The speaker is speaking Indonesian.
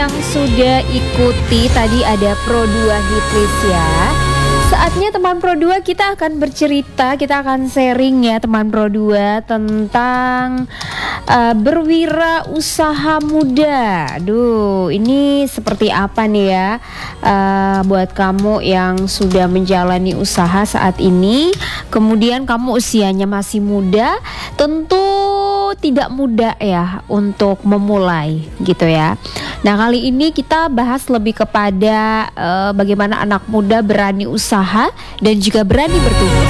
Yang sudah ikuti tadi ada Pro 2 Hitlist ya. Saatnya teman Pro 2 kita akan bercerita, kita akan sharing ya teman Pro 2 tentang berwirausaha muda. Aduh, ini seperti apa nih ya buat kamu yang sudah menjalani usaha saat ini, kemudian kamu usianya masih muda, tentu tidak mudah ya untuk memulai gitu ya. Nah, kali ini kita bahas lebih kepada bagaimana anak muda berani usaha dan juga berani bertumbuh.